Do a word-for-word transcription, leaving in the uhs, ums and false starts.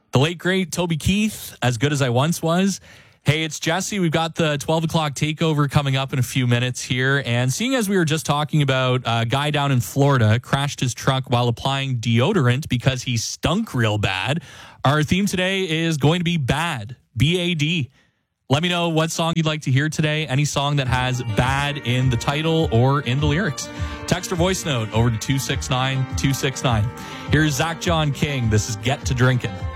The late, great Toby Keith, As Good As I Once Was. Hey, it's Jesse. We've got the twelve o'clock takeover coming up in a few minutes here. And seeing as we were just talking about a guy down in Florida crashed his truck while applying deodorant because he stunk real bad, our theme today is going to be BAD, B A D. Let me know what song you'd like to hear today. Any song that has BAD in the title or in the lyrics. Text or voice note over to two six nine two six nine. Here's Zach John King. This is Get to Drinking.